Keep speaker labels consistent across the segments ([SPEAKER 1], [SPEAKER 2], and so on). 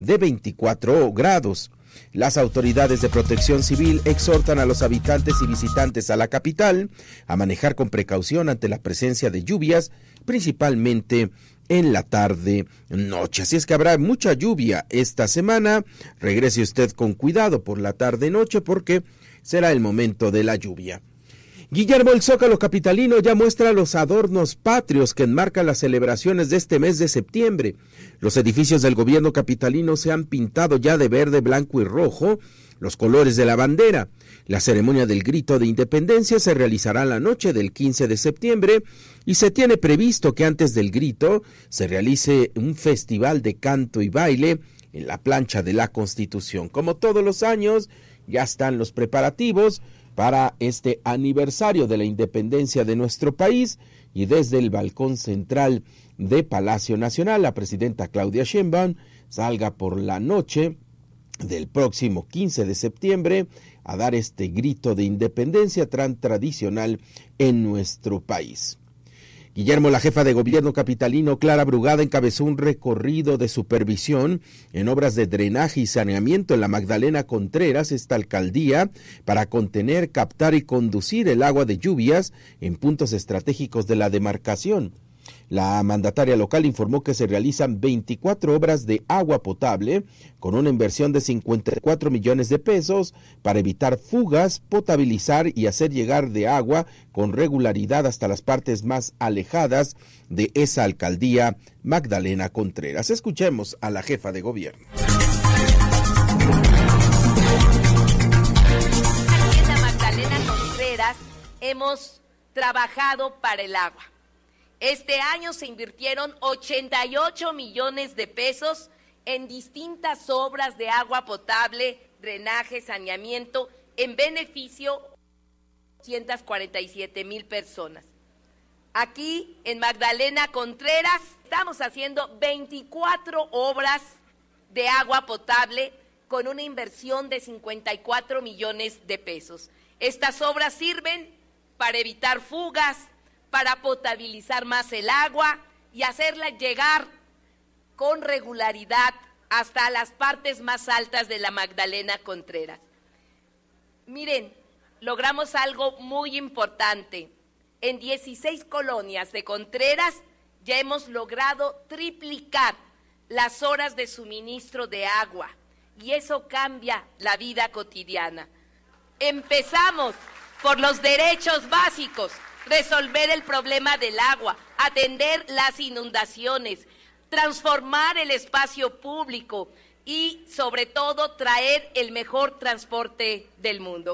[SPEAKER 1] de 24 grados. Las autoridades de protección civil exhortan a los habitantes y visitantes a la capital a manejar con precaución ante la presencia de lluvias, principalmente en la tarde-noche. Así es que habrá mucha lluvia esta semana. Regrese usted con cuidado por la tarde-noche porque será el momento de la lluvia. Guillermo, el Zócalo capitalino ya muestra los adornos patrios que enmarcan las celebraciones de este mes de septiembre. Los edificios del gobierno capitalino se han pintado ya de verde, blanco y rojo, los colores de la bandera. La ceremonia del grito de independencia se realizará la noche del 15 de septiembre y se tiene previsto que antes del grito se realice un festival de canto y baile en la plancha de la Constitución. Como todos los años, ya están los preparativos para este aniversario de la independencia de nuestro país, y desde el balcón central de Palacio Nacional, la presidenta Claudia Sheinbaum salga por la noche del próximo 15 de septiembre a dar este grito de independencia tan tradicional en nuestro país. Guillermo, la jefa de gobierno capitalino, Clara Brugada, encabezó un recorrido de supervisión en obras de drenaje y saneamiento en la Magdalena Contreras, esta alcaldía, para contener, captar y conducir el agua de lluvias en puntos estratégicos de la demarcación. La mandataria local informó que se realizan 24 obras de agua potable con una inversión de 54 millones de pesos para evitar fugas, potabilizar y hacer llegar de agua con regularidad hasta las partes más alejadas de esa alcaldía Magdalena Contreras. Escuchemos a la jefa de gobierno.
[SPEAKER 2] Aquí en la Magdalena Contreras hemos trabajado para el agua. Este año se invirtieron 88 millones de pesos en distintas obras de agua potable, drenaje, saneamiento, en beneficio de 247,000 personas. Aquí en Magdalena Contreras estamos haciendo 24 obras de agua potable con una inversión de 54 millones de pesos. Estas obras sirven para evitar fugas, para potabilizar más el agua y hacerla llegar con regularidad hasta las partes más altas de la Magdalena Contreras. Miren, logramos algo muy importante. En 16 colonias de Contreras ya hemos logrado triplicar las horas de suministro de agua y eso cambia la vida cotidiana. Empezamos por los derechos básicos, resolver el problema del agua, atender las inundaciones, transformar el espacio público y, sobre todo, traer el mejor transporte del mundo.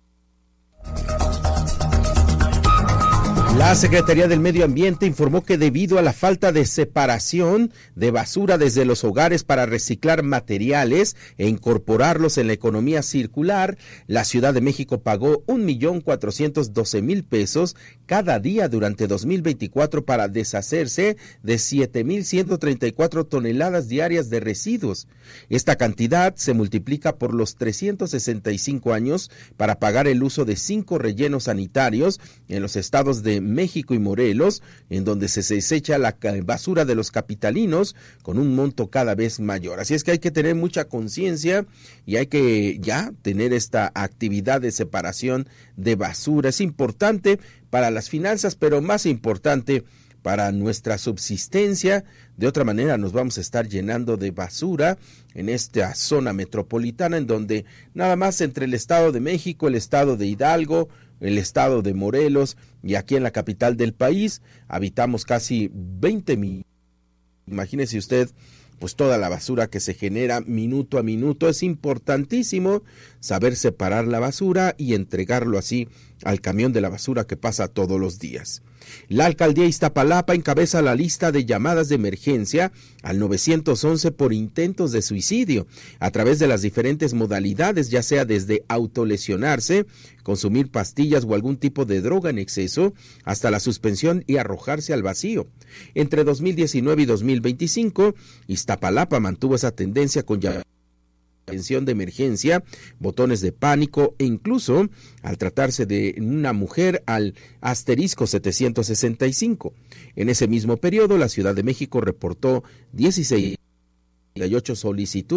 [SPEAKER 1] La Secretaría del Medio Ambiente informó que debido a la falta de separación de basura desde los hogares para reciclar materiales e incorporarlos en la economía circular, la Ciudad de México pagó 1,412,000 pesos cada día durante 2024 para deshacerse de 7,134 toneladas diarias de residuos. Esta cantidad se multiplica por los 365 años para pagar el uso de 5 rellenos sanitarios en los estados de México y Morelos, en donde se desecha la basura de los capitalinos con un monto cada vez mayor. Así es que hay que tener mucha conciencia y hay que ya tener esta actividad de separación de basura. Es importante para las finanzas, pero más importante para nuestra subsistencia. De otra manera nos vamos a estar llenando de basura en esta zona metropolitana, en donde nada más entre el Estado de México, el Estado de Hidalgo, el Estado de Morelos y aquí en la capital del país habitamos casi 20 millones. Imagínese usted, pues toda la basura que se genera minuto a minuto. Es importantísimo saber separar la basura y entregarlo así al camión de la basura que pasa todos los días. La alcaldía Iztapalapa encabeza la lista de llamadas de emergencia al 911 por intentos de suicidio a través de las diferentes modalidades, ya sea desde autolesionarse, consumir pastillas o algún tipo de droga en exceso, hasta la suspensión y arrojarse al vacío. Entre 2019 y 2025, Iztapalapa mantuvo esa tendencia con atención de emergencia, botones de pánico e incluso, al tratarse de una mujer, al asterisco 765. En ese mismo periodo, la Ciudad de México reportó 16 solicitudes